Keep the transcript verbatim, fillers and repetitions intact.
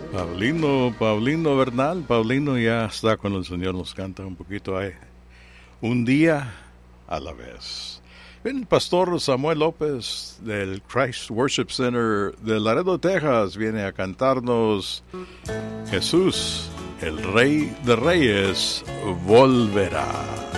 Paulino, Paulino Bernal, Paulino ya está con el Señor, nos canta un poquito ahí. Un día a la vez. El pastor Samuel López del Christ Worship Center de Laredo, Texas, viene a cantarnos Jesús, el Rey de Reyes, volverá.